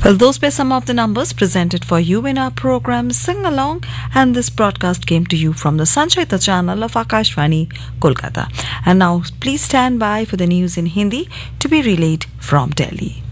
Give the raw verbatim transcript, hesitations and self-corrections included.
Well, those were some of the numbers presented for you in our program Sing Along, and this broadcast came to you from the Sanchayita channel of Akashvani, Kolkata. And now, please stand by for the news in Hindi to be relayed from Delhi.